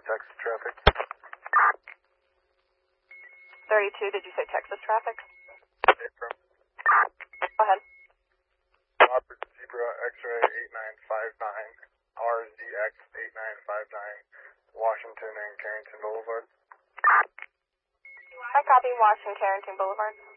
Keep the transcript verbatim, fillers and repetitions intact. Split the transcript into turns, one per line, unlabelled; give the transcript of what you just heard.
Texas traffic.
thirty-two, did you say Texas traffic?
Affirm.
Go ahead.
Robert Zebra X-ray eight nine five nine, R Z X eight nine five nine, Washington and Carrington Boulevard.
I copy Washington, Carrington Boulevard.